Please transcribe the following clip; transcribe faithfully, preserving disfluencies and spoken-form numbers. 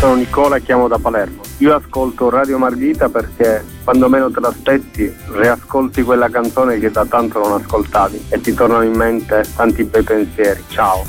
Sono Nicola, chiamo da Palermo. Io ascolto Radio Marghita perché quando meno te l'aspetti riascolti quella canzone che da tanto non ascoltavi e ti tornano in mente tanti bei pensieri. Ciao.